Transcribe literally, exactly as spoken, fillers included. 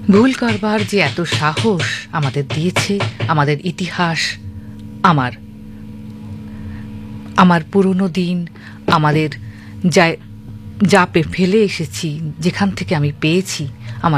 ভুল করবার যে এত সাহস আমাদের দিয়েছে আমাদের ইতিহাস, আমার আমার পুরনো দিন, আমাদের যা যা ফেলে এসেছি, যেখান থেকে আমি পেয়েছি